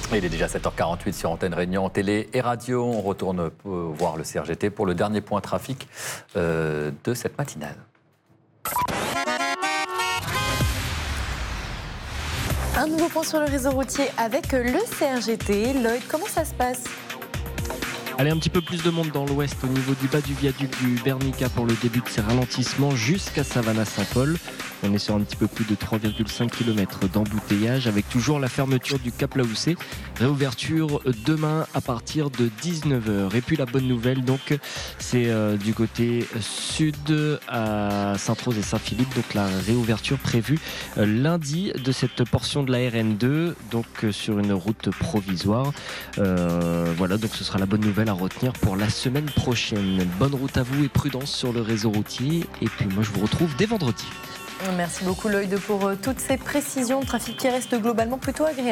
Il est déjà 7h48 sur Antenne Réunion, télé et radio. On retourne voir le CRGT pour le dernier point trafic de cette matinale. Un nouveau point sur le réseau routier avec le CRGT. Lloyd, comment ça se passe ? Allez, un petit peu plus de monde dans l'ouest au niveau du bas du viaduc du Bernica pour le début de ces ralentissements jusqu'à Savannah-Saint-Paul. On est sur un petit peu plus de 3,5 km d'embouteillage avec toujours la fermeture du Cap Laoussé. Réouverture demain à partir de 19h. Et puis la bonne nouvelle, donc, c'est du côté sud à Sainte-Rose et Saint-Philippe. Donc la réouverture prévue lundi de cette portion de la RN2, donc sur une route provisoire. Voilà, donc ce sera la bonne nouvelle à retenir pour la semaine prochaine. Bonne route à vous et prudence sur le réseau routier. Et puis moi je vous retrouve dès vendredi. Merci beaucoup Lloyd pour toutes ces précisions. Le trafic qui reste globalement plutôt agréable.